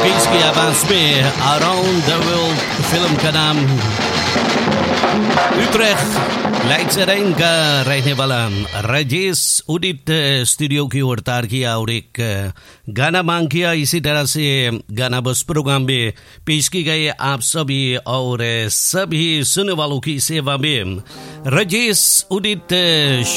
पेश किया आवाज में अराउंड द वर्ल्ड फिल्म का नाम यूट्रेख्ट लाइक्सराइन का रहने वाला राजेश उदित स्टूडियो की ओर तार किया और एक गाना मांग किया। इसी तरह से गाना बस प्रोग्राम में पेश की गई आप सभी और सभी सुनने वालों की सेवा में राजेश उदित